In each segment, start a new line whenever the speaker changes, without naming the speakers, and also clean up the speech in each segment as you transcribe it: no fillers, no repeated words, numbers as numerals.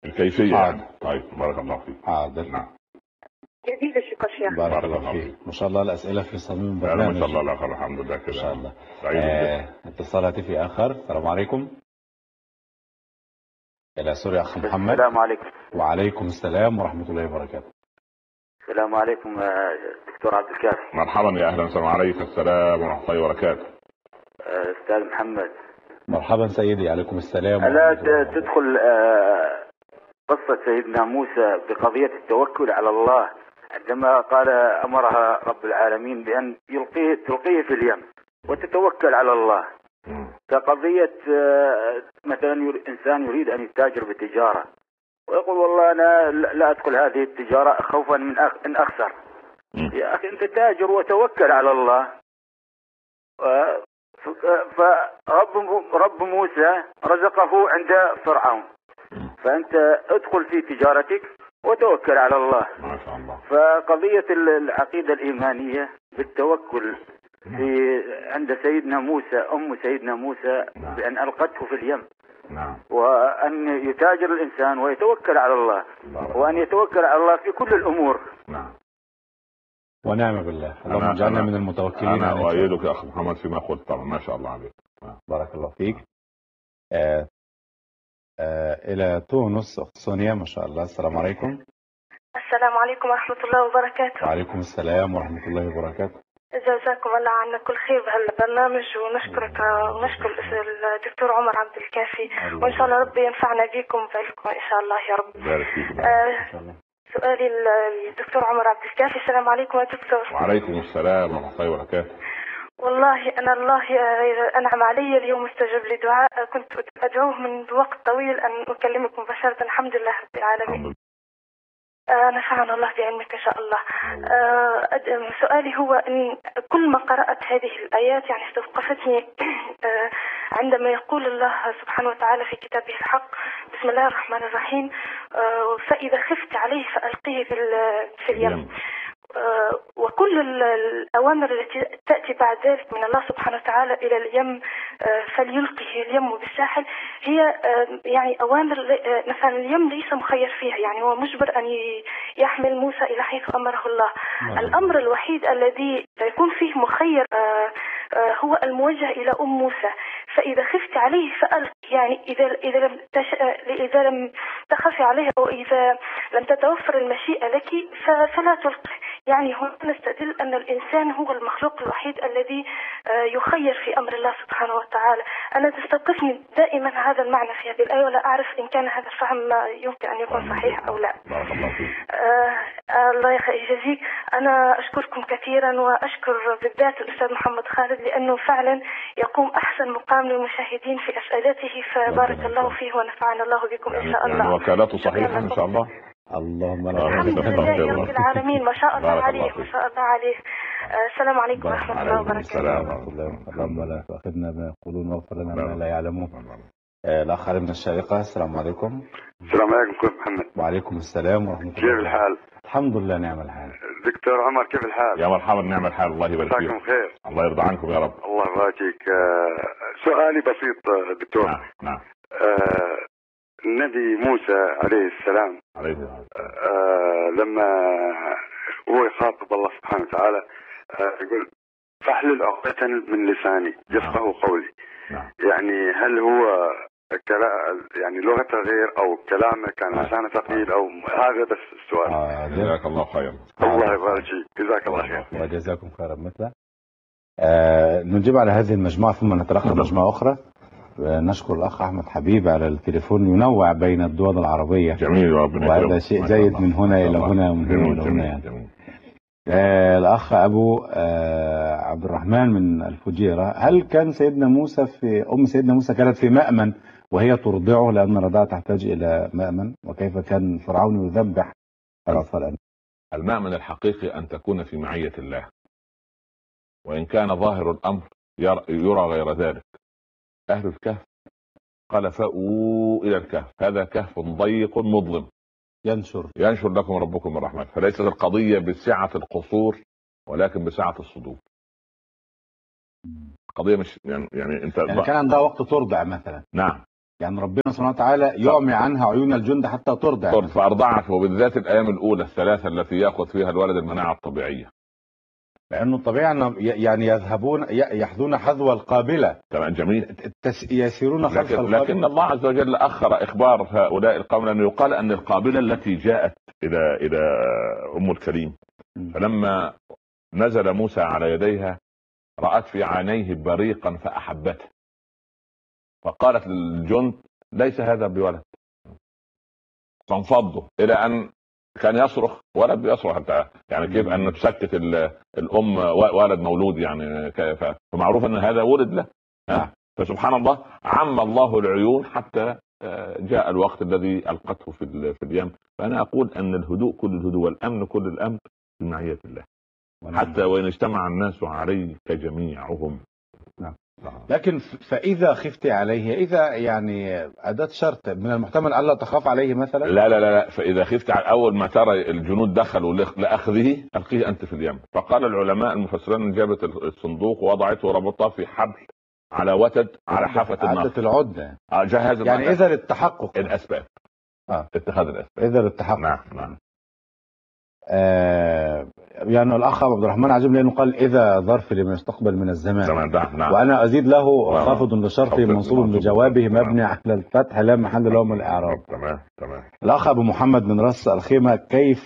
الكيفية
حاضر.
يعني. طيب بارك الله فيك.
حاضر.
نعم.
جديد الشكر شيخ.
بارك الله فيك. ما شاء الله الأسئلة في صميم
لا
البرنامج.
ما شاء الله، لا خير الحمد لله كده.
ما شاء الله.
سعيد جدا.
اتصال هاتفي آخر. السلام عليكم. إلى سوريا أخ محمد.
السلام عليكم.
وعليكم السلام ورحمة الله وبركاته.
السلام عليكم دكتور عبد الكافي.
مرحبا يا أهلا وسهلا. عليك السلام ورحمة الله وبركاته.
أستاذ محمد.
مرحبا سيدي. عليكم السلام.
ألا تدخل قصة سيدنا موسى بقضية التوكل على الله عندما قال أمرها رب العالمين بأن تلقيه في اليم وتتوكل على الله، كقضية مثلا إنسان يريد أن يتاجر بتجارة ويقول والله أنا لا أدخل هذه التجارة خوفا من أن أخسر. يا أخي أنت تاجر وتوكل على الله. فرب موسى رزقه عند فرعون، فأنت ادخل في تجارتك وتوكل على الله.
ما شاء الله.
فقضية العقيدة الإيمانية بالتوكل في عند سيدنا موسى، أم سيدنا موسى بأن ألقته في اليم.
نعم.
وأن يتاجر الإنسان ويتوكل على الله، وأن يتوكل على الله في كل الأمور.
نعم.
ونعم بالله. اللهم اجعلنا من المتوكلين.
أنا أؤيدك يا أخ محمد فيما قلت طبعا. ما شاء الله عليك.
بارك الله فيك. إلى تونس أخت سونيا. ما شاء الله. السلام عليكم.
السلام عليكم ورحمة الله وبركاته.
وعليكم السلام ورحمة الله وبركاته.
جزاكم الله عنا كل خير بهالبرنامج، ونشكرك ونشكر الدكتور عمر عبد الكافي، وإن شاء الله ربي ينفعنا بكم وبعلكم إن شاء الله يا رب.
بارك فيك.
سؤالي للدكتور عمر عبد الكافي. السلام عليكم يا دكتور.
وعليكم السلام ورحمة الله وبركاته.
والله أنا الله أنعم علي اليوم، استجب لي دعاء كنت أدعوه من وقت طويل أن أكلمك مباشرة. الحمد لله رب العالمين. نفعنا الله بعلمك إن شاء الله. سؤالي هو أن كل ما قرأت هذه الآيات يعني استوقفتني عندما يقول الله سبحانه وتعالى في كتابه الحق: بسم الله الرحمن الرحيم، فإذا خفت عليه فألقيه في اليم. وكل الأوامر التي تأتي بعد ذلك من الله سبحانه وتعالى إلى اليم، فليلقه اليم بالساحل، هي يعني أوامر مثلا اليم ليس مخير فيها، يعني هو مجبر أن يحمل موسى إلى حيث أمره الله. الأمر الوحيد الذي يكون فيه مخير هو الموجه إلى موسى. فإذا خفت عليه فألق، يعني إذا لم تخفي عليه أو إذا لم تتوفر المشيئة لك فلا تلقي. يعني هنا نستدل أن الإنسان هو المخلوق الوحيد الذي يخير في أمر الله سبحانه وتعالى. أنا تستوقفني دائما هذا المعنى في هذه الآية، ولا أعرف إن كان هذا الفهم يمكن أن يكون صحيح أو لا. الله يجزيك. أنا أشكركم كثيرا، وأشكر بالذات الأستاذ محمد خالد لأنه فعلا يقوم أحسن مقام للمشاهدين في أسئلته، فبارك الله فيه ونفعنا الله بكم إن شاء الله.
يعني وكالته صحيحة إن شاء الله.
اللهم
الحمد لله رب العالمين. ما شاء الله عليه ما شاء الله عليه. السلام عليكم ورحمة الله وبركاته.
السلام ورحمة الله وبركاته. اللهم لا تؤاخذنا ما يقولون واغفر لنا ما لا يعلمون. الأخ علي من الشارقة. السلام عليكم.
السلام عليكم كيف محمد؟
وعليكم السلام ورحمة الله.
كيف الحال؟
الحمد لله نعم الحال.
دكتور عمر كيف الحال؟
يا مرحبا نعم الحال. الله يبارك فيك.
مساكم خير.
الله يرضى عنكم يا رب.
الله يبارك. سؤالي بسيط دكتور.
نعم.
النبي موسى عليه السلام لما هو يخاطب الله سبحانه وتعالى يقول فاحلل عقدة من لساني يفقهوا قولي. يعني هل هو يعني لغته غير او كلامه كان لسانه ثقيل او هذا بس السؤال.
جزاك الله خير.
الله يبارك فيك. جزاك الله خير.
وجزاكم خيرا مثله. نجيب على هذه المجموعة ثم نتلقى مجموعة أخرى. نشكر الأخ أحمد حبيب على التليفون ينوع بين الدول العربية.
جميل ربنا يكرمك.
وهذا شيء جيد من هنا إلى هنا ومن هنا إلى هنا يعني. الأخ أبو عبد الرحمن من الفجيرة: هل كان سيدنا موسى أم سيدنا موسى كانت في مأمن وهي ترضعه لأن الرضاعة تحتاج إلى مأمن؟ وكيف كان فرعون يذبح الأطفال؟
المأمن الحقيقي أن تكون في معية الله، وإن كان ظاهر الأمر يرى غير ذلك. أهل الكهف قال فأووا إلى الكهف، هذا كهف ضيق مظلم ينشر لكم ربكم من رحمته. فليست القضية بسعة القصور ولكن بسعة الصدور. القضية مش يعني انت
يعني كان عندها وقت ترضع مثلا.
نعم.
يعني ربنا سبحانه وتعالى يعمي عنها عيون الجند حتى ترضع.
فأرضعت، وبالذات الأيام الأولى الثلاثة التي يأخذ فيها الولد المناعة الطبيعية،
لأنه الطبيعي أنهم يعني يحذون حذو القابلة.
تمام، جميل،
يسيرون خلف القابلة.
لكن الله عز وجل أخر إخبار هؤلاء القوم، لأنه يقال أن القابلة التي جاءت إلى أم الكريم فلما نزل موسى على يديها رأت في عينيه بريقا فأحبته، فقالت للجند ليس هذا بولد، فانفضوا إلى أن كان يصرخ ولد بيصرخ حتى، يعني كيف أن تسكت الأم ولد مولود، يعني فمعروف أن هذا ولد له. فسبحان الله عم الله العيون حتى جاء الوقت الذي ألقته في اليم. فأنا أقول أن الهدوء كل الهدوء والأمن كل الأمن في معية الله، حتى وإن اجتمع الناس عليك جميعهم.
لكن فإذا خفت عليه، إذا يعني أداة شرط، من المحتمل ألا تخاف عليه مثلا؟
لا لا لا، فإذا خفت على أول ما ترى الجنود دخلوا لأخذه ألقيه أنت في اليم. فقال العلماء المفسرين جابت الصندوق ووضعته وربطه في حبل على وتد على حافة النار.
عدت العدة.
جهز
يعني إذا للتحقق
الأسباب. اتخاذ الأسباب.
إذا للتحقق.
نعم.
يعني الأخ عبد الرحمن عجب لأنه قال إذا ظرف لما يستقبل من الزمان.
نعم.
وأنا أزيد له خافض لشرطه منصوب بجوابه مبني على الفتح لا محل له من الإعراب.
تمام.
الأخ أبو محمد من رأس الخيمة، كيف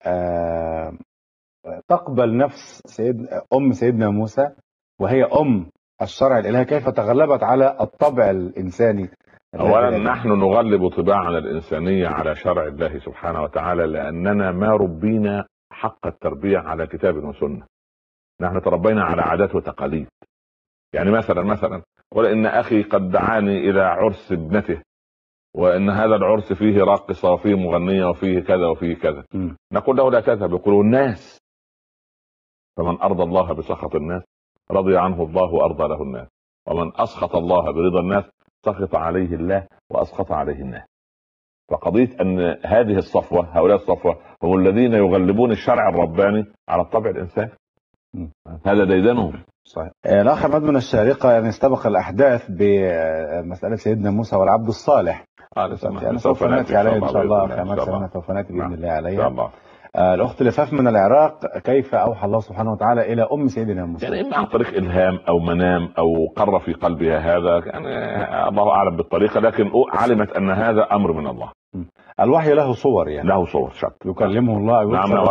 تقبل نفس أم سيدنا موسى وهي أم الشرع الإلهي، كيف تغلبت على الطبع الإنساني؟
أولا نحن نغلب طباعنا الإنسانية على شرع الله سبحانه وتعالى، لأننا ما ربينا حق التربية على كتاب وسنة. نحن تربينا على عادات وتقاليد. يعني مثلا قل إن أخي قد دعاني إلى عرس ابنته، وإن هذا العرس فيه راقصة وفيه مغنية وفيه كذا وفيه كذا. نقول له لا تذهب. يقولوا الناس، فمن أرضى الله بسخط الناس رضي عنه الله وأرضى له الناس، ومن أسخط الله برضا الناس سخط عليه الله وأسخط عليه الناس. فقضية أن هذه الصفوة، هؤلاء الصفوة هم الذين يغلبون الشرع الرباني على الطبع الإنساني. هذا ديدنهم.
صحيح. الأخ أحمد من الشارقة، يعني استبق الأحداث بمسألة سيدنا موسى والعبد الصالح. يعني سوف نأتي عليه إن شاء الله. سوف نأتي بإذن الله عليها. الأخت لفاف من العراق، كيف أوحى الله سبحانه وتعالى إلى أم سيدنا موسى؟
يعني إما عن طريق إلهام أو منام أو قر في قلبها هذا، يعني الله أعلم بالطريقة، لكن علمت أن هذا أمر من الله.
الوحي له صور، يعني
له صور شك
يكلمه الله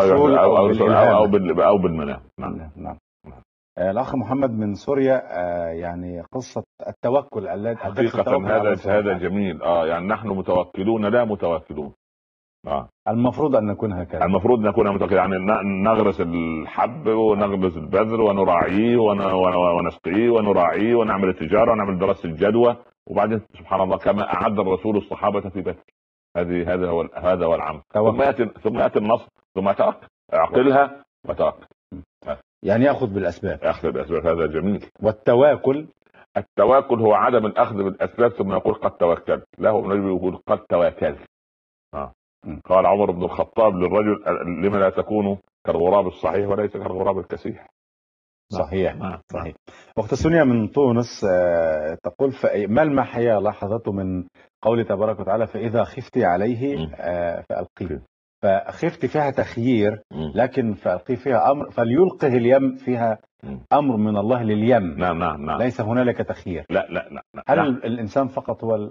أو بالمنام.
نعم. الأخ محمد من سوريا، يعني قصة التوكل الذي
حقيقة هذا جميل. يعني نحن متوكلون لا متوكلون.
المفروض أن نكون هكذا.
المفروض نكون متوكلين، يعني نغرس الحب ونغرس البذر ونراعيه ونسقيه ونراعيه ونعمل التجارة ونعمل دراسة الجدوى، وبعدين سبحان الله كما أعد الرسول الصحابة في بدر. هذا هو العمل. ثم يأتي النصر، ثم توكل، اعقلها وتوكل.
يعني يأخذ بالأسباب.
هذا جميل.
التواكل
هو عدم الأخذ بالأسباب ثم يقول قد توكلت. له النبي يقول قد توكلت. قال عمر بن الخطاب للرجل لما لا تكون كالغراب الصحيح وليس كالغراب الكسيح.
صحيح. أخت سونيا من تونس تقول ما المحيا لاحظته من قول تبارك وتعالى فإذا خفت عليه فألقيه؟ فخفت فيها تخيير، لكن فألقيه فيها أمر، فليلقه اليم فيها أمر من الله لليم.
نعم.
ليس هنالك تخيير.
لا.
هل الإنسان فقط هو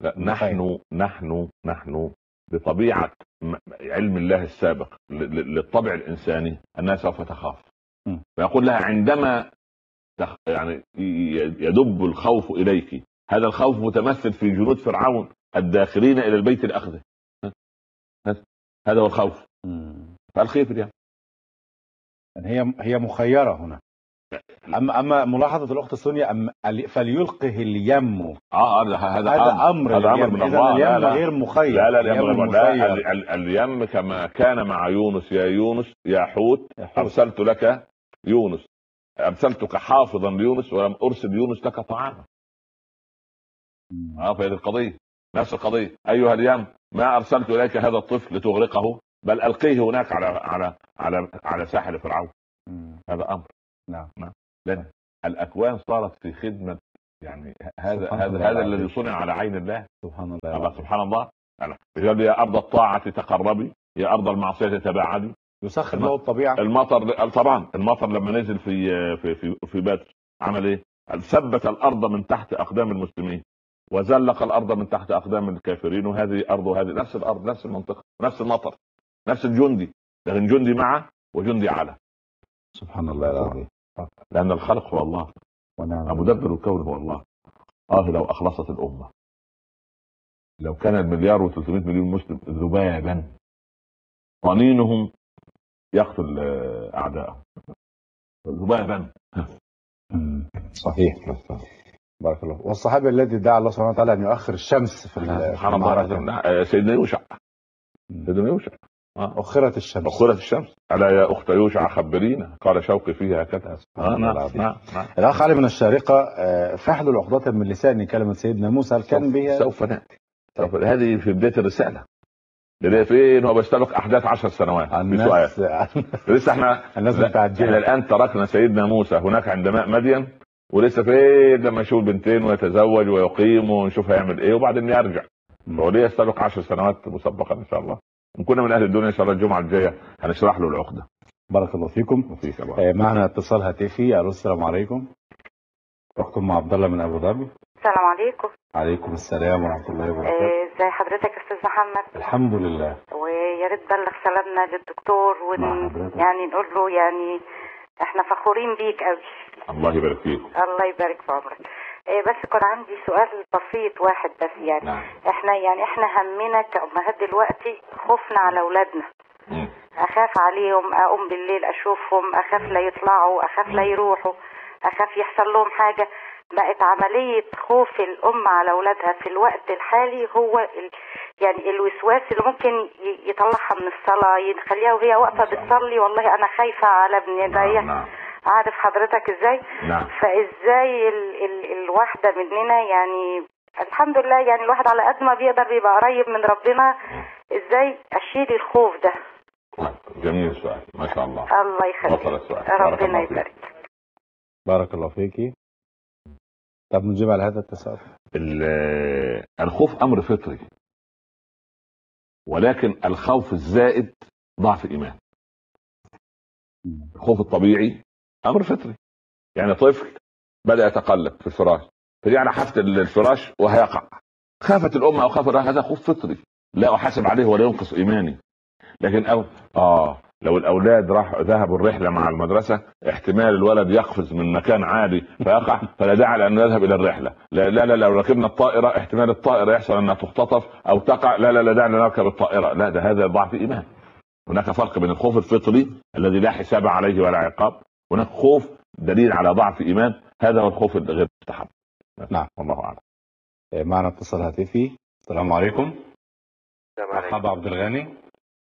نحن بطبيعة علم الله السابق للطبع الإنساني أنها سوف تخاف. فيقول لها عندما يعني يدب الخوف إليك، هذا الخوف متمثل في جنود فرعون الداخلين إلى البيت لأخذه. هذا هو الخوف. فالخير في اليم.
هي مخيرة هنا. أما ملاحظة الأخت سونيا فليلقه اليم. هذا أمر
من الله.
اليم غير مخير.
لا اليم كما كان مع يونس، يا يونس يا حوت أرسلت لك يونس، أرسلتك حافظا ليونس ولم أرسل يونس لك طعاما. فهذه القضية نفس القضية. أيها اليم ما أرسلت إليك هذا الطفل لتغرقه، بل ألقيه هناك على ساحل فرعون. هذا أمر.
نعم.
لأن الأكوان صارت في خدمة يعني هذا الذي صنع على عين الله.
سبحان الله.
سبحان الله. يا ارض الطاعه تقربي، يا ارض المعصيه تباعدي.
يسخر له الطبيعه.
المطر طبعا، المطر لما نزل في بدر عمل ايه؟ ثبت الارض من تحت اقدام المسلمين وزلق الارض من تحت اقدام الكافرين، وهذه ارض وهذه نفس الارض، نفس المنطقه، نفس المطر، نفس الجندي، لكن جندي معه وجندي على.
سبحان الله العظيم.
لان الخلق هو الله ومدبر الكون هو الله. لو اخلصت الامه، لو كان 1,300,000,000 مسلم ذبابا طنينهم يقتل اعدائهم ذبابا.
صحيح. بارك الله. والصحابي الذي دعا الله سبحانه وتعالى ان يؤخر الشمس في
المعركه سيدنا يوشع.
اخرت
الشمس. الا يا اخت يوشع خبرينا، قال شوقي فيها كذا.
نعم. الاخ علي من الشارقه، فحل العقدة من لساني كلمه سيدنا موسى، هل كان بها؟
سوف ناتي. هذه في بدايه الرساله. فين هو بيستبق احداث 10 سنوات
الناس
لسه احنا الان تركنا سيدنا موسى هناك عند ماء مدين، ولسه فين لما يشوف بنتين ويتزوج ويقيم ونشوف هيعمل ايه وبعدين يرجع. هو ليه يستبق 10 سنوات مسبقا ان شاء الله. ان كنا من اهل الدنيا ان شاء الله الجمعه الجايه هنشرح له العقده.
بارك الله فيكم. معنا اتصال هاتفي. السلام عليكم. اختكم مع عبد الله من ابو ظبي.
السلام عليكم.
عليكم السلام ورحمه الله وبركاته.
ازي حضرتك استاذ محمد؟
الحمد لله.
ويا ريت بلغ سلامنا للدكتور يعني نقول له يعني احنا فخورين بيك قوي.
الله يبارك فيك.
الله يبارك في عمرك. بس كان عندي سؤال بسيط واحد بس يعني.
نعم.
احنا همنا كأمهات دلوقتي خوفنا على اولادنا. اخاف عليهم، اقوم بالليل اشوفهم، اخاف لا يطلعوا، اخاف لا يروحوا، اخاف يحصل لهم حاجة. بقت عملية خوف الام على اولادها في الوقت الحالي هو يعني الوسواس اللي ممكن يطلعها من الصلاة، يخليها وهي واقفة بتصلي والله انا خايفة على ابني ده. عارف حضرتك ازاي؟
نعم.
فازاي الواحدة مننا يعني الحمد لله يعني الواحد على قد ما بيقدر بيبقى قريب من ربنا، ازاي اشيل الخوف ده؟
جميل السؤال، ما شاء الله.
الله يخليك. ربنا يبارك.
بارك الله فيكي. طب نجيب على هذا التساؤل.
الخوف امر فطري، ولكن الخوف الزائد ضعف ايمان. الخوف الطبيعي امر فطري، يعني طفل بدأ يتقلب في الفراش، فدي على حافة الفراش وهيقع، خافت الام او خاف هذا خوف فطري لا احاسب عليه ولا ينقص ايماني. لكن لو الاولاد ذهبوا الرحله مع المدرسه، احتمال الولد يقفز من مكان عالي فيقع، فلا داعي لانه يذهب الى الرحله. لا لو ركبنا الطائره احتمال الطائره يحصل انها تختطف او تقع، لا داعي لنركب الطائره. لا، هذا ضعف ايمان. هناك فرق بين الخوف الفطري الذي لا حساب عليه ولا عقاب، هناك خوف دليل على ضعف ايمان، هذا هو الخوف الغير مستحب.
نعم،
والله اعلم.
معنا اتصال هاتفي. السلام عليكم.
مرحبا
عبد الغني.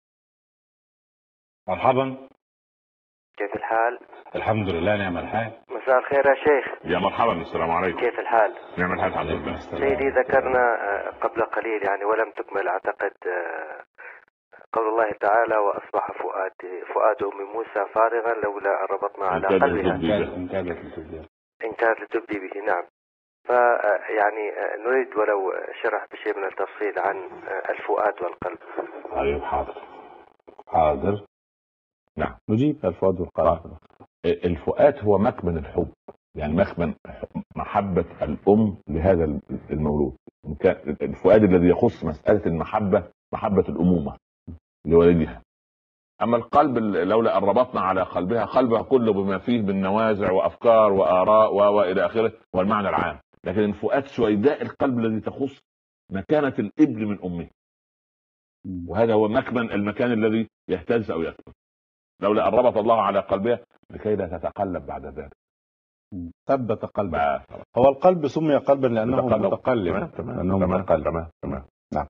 مرحبا.
كيف الحال؟
الحمد لله، نعم الحال.
مساء الخير يا شيخ.
يا مرحبا، السلام عليكم.
كيف الحال؟
نعم الحال الحمد لله.
سيدي ذكرنا قبل قليل يعني ولم تكمل اعتقد قول الله تعالى واصبح فؤاد ام موسى فارغا لولا ربطنا على قلبها ان كانت لتبدي به. نعم. فيعني نريد ولو شرح بشيء من التفصيل عن الفؤاد والقلب.
طيب
حاضر.
نعم،
نجيب الفؤاد والقلب.
الفؤاد هو مكمن الحب، يعني مكمن محبة الأم لهذا المولود. الفؤاد الذي يخص مسألة المحبة، محبة الأمومة لولدها. أما القلب لولا أن ربطنا على قلبها كله بما فيه من نوازع وأفكار وآراء وإلى آخره والمعنى العام. لكن الفؤاد سويداء القلب الذي تخص مكانة الابن من أمه، وهذا هو مكمن المكان الذي يهتز أو يكبر. لولا أن ربط الله على قلبها لكي لا تتقلب بعد ذلك.
ثبت قلبه. هو القلب سمي قلبا لأنه متقلب.
تمام.
نعم.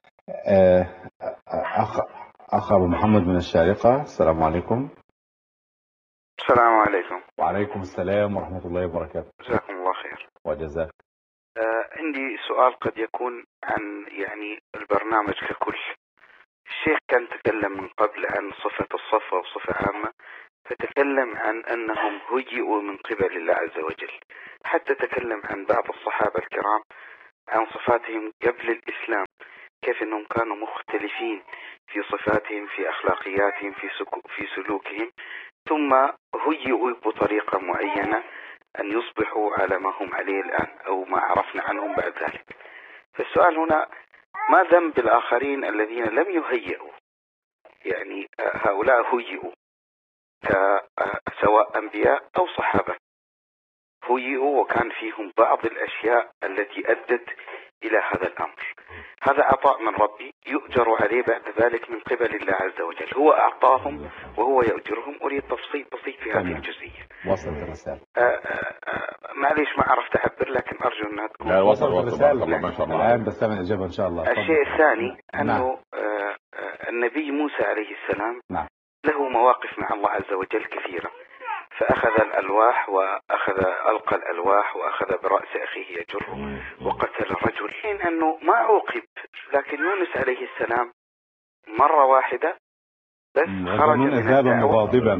أخ أبو محمد من الشارقة. السلام عليكم.
السلام عليكم.
وعليكم السلام ورحمة الله وبركاته.
جزاكم الله خير.
وجزاك.
عندي سؤال قد يكون عن يعني البرنامج ككل. الشيخ كان تكلم من قبل عن صفة الصفوة وصفة عامة، فتكلم عن أنهم هيئوا من قبل الله عز وجل، حتى تكلم عن بعض الصحابة الكرام عن صفاتهم قبل الإسلام، كيف أنهم كانوا مختلفين في صفاتهم، في أخلاقياتهم، في سلوكهم، ثم هيئوا بطريقة معينة أن يصبحوا على ما هم عليه الآن أو ما عرفنا عنهم بعد ذلك. فالسؤال هنا: ما ذنب الآخرين الذين لم يهيئوا؟ يعني هؤلاء هيئوا سواء أنبياء أو صحابة، هيئوا وكان فيهم بعض الأشياء التي أدت إلى هذا الأمر. هذا عطاء من ربي يؤجر عليه بعد ذلك من قبل الله عز وجل، هو أعطاهم وهو يؤجرهم. أريد تفصيل بسيط في هذه الجزئية.
وصلت الرسالة.
معليش ما عرفت أعبر، لكن أرجو أنها تكون.
لا وصلت الرسالة ما شاء الله.
الآن بستمع الإجابة إن شاء الله.
الشيء الثاني أنه النبي موسى عليه السلام له مواقف مع الله عز وجل كثيرة، فأخذ الألواح ألقى الألواح وأخذ برأس أخيه يجره وقتل الرجل، حين أنه ما عوقب. لكن يونس عليه السلام مرة واحدة بس خرج من
مغاضبا،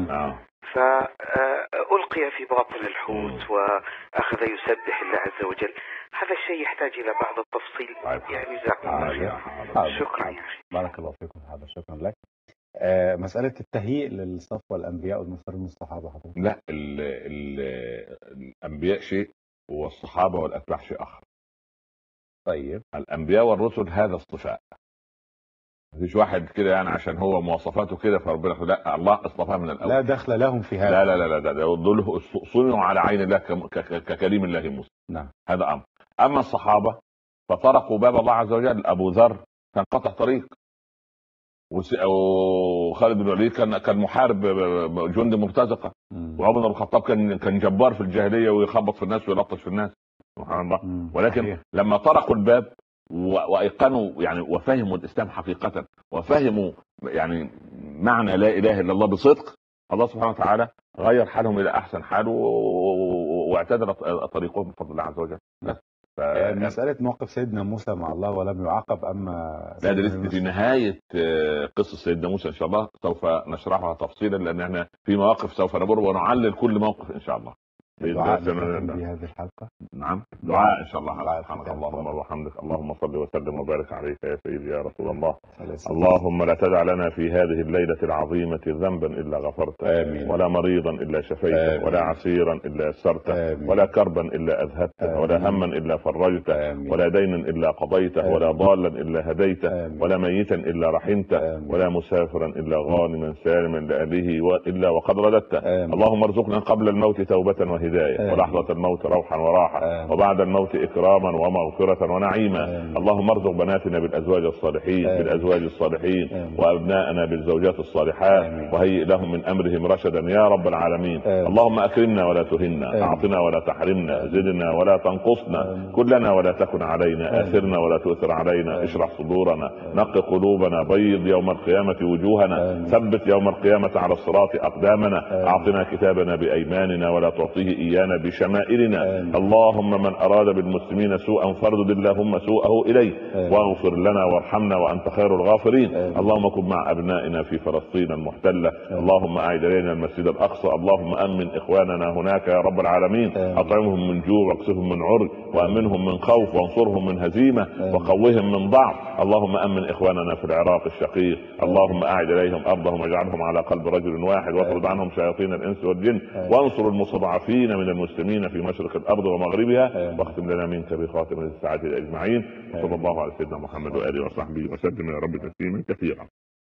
فألقي في باطن الحوت وأخذ يسبح الله عز وجل. هذا الشيء يحتاج إلى بعض التفصيل. يعني جزاكم الله خير. شكرا يا أخي.
بارك الله فيكم. هذا شكرا لك. مسألة التهيئ للصف والأنبياء والمرسلين من الصحابة حضرتك.
لا الأنبياء شيء والصحابة والأتباع شيء آخر.
طيب
الأنبياء والرسل هذا اصطفاء، مفيش واحد كده يعني عشان هو مواصفاته كده فربنا لا، الله اصطفاه من الأول.
لا دخل لهم في هذا.
لا دول صنعوا على عين الله ككريم الله موسى.
نعم.
هذا أمر. أما الصحابة فطرقوا باب الله عز وجل. أبو ذر كان قطع طريق، وخالد بن الوليد كان محارب جندي مرتزقه، وعمر بن الخطاب كان جبار في الجاهليه ويخبط في الناس ويلطش في الناس سبحان الله. ولكن لما طرقوا الباب وايقنوا يعني وفهموا الاسلام حقيقه وفهموا يعني معنى لا اله الا الله بصدق، الله سبحانه وتعالى غير حالهم الى احسن حال واعتدل طريقهم بفضل الله عز وجل.
مسألة موقف سيدنا موسى مع الله ولم يعاقب. أما
لا ده في نهاية قصة سيدنا موسى إن شاء الله سوف نشرحها تفصيلا، لأن احنا في مواقف سوف نمر ونعلل كل موقف إن شاء الله.
دعاء في هذه الحلقة.
نعم دعاء إن شاء الله. سبحانك اللهم وبحمدك، اللهم صل وسلم وبارك عليك يا سيدي يا رسول الله. اللهم لا تدع لنا في هذه الليلة العظيمة ذنبا إلا غفرته، ولا مريضا إلا شفيته، ولا عسيرا إلا يسرته، ولا كربا إلا أذهبته، ولا هما إلا فرجته، ولا دينا إلا قضيته، ولا ضالا إلا هديته، ولا ميتا إلا رحمته، ولا مسافرا إلا غانما سالما لأهله إلا وقد رددته. اللهم ارزقنا قبل الموت توبة وهداية، ولحظة الموت روحا وراحة، وبعد الموت إكراما ومغفرة ونعيما. اللهم ارزق بناتنا بالأزواج الصالحين وأبناءنا بالزوجات الصالحات، وهيئ لهم من أمرهم رشدا يا رب العالمين. اللهم أكرمنا ولا تهنا، أعطنا ولا تحرمنا، زدنا ولا تنقصنا، كلنا ولا تكن علينا، آثرنا ولا تؤثر علينا، اشرح صدورنا، نق قلوبنا، بيض يوم القيامة وجوهنا، ثبت يوم القيامة على الصراط أقدامنا، أعطنا كتابنا بأيماننا ولا تعطيه إيانا بشمائلنا. اللهم من أراد بالمسلمين سوءا فاردد اللهم سوءه إليه، واغفر لنا وارحمنا وأنت خير الغافرين. اللهم كن مع أبنائنا في فلسطين المحتلة، اللهم أعد إلينا المسجد الأقصى، اللهم أمن إخواننا هناك يا رب العالمين، أطعمهم من جوع واكسهم من عري وأمنهم من خوف وانصرهم من هزيمة وقوهم من ضعف. اللهم أمن إخواننا في العراق الشقيق، اللهم أعد إليهم أرضهم واجعلهم على قلب رجل واحد، واطرد عنهم شياطين الإنس والجن، وانصر المستضعفين من المسلمين في مشرق الأرض ومغربها، واختم لنا منك بخاتم السعادة أجمعين. صلى الله على سيدنا محمد وآله وصحبه وسلم يا رب تسليما كثيرا.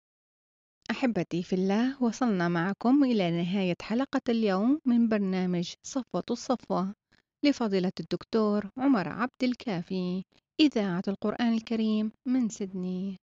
أحبتي في الله، وصلنا معكم إلى نهاية حلقة اليوم من برنامج صفوة الصفوة لفضيلة الدكتور عمر عبد الكافي، إذاعة القرآن الكريم من سيدني.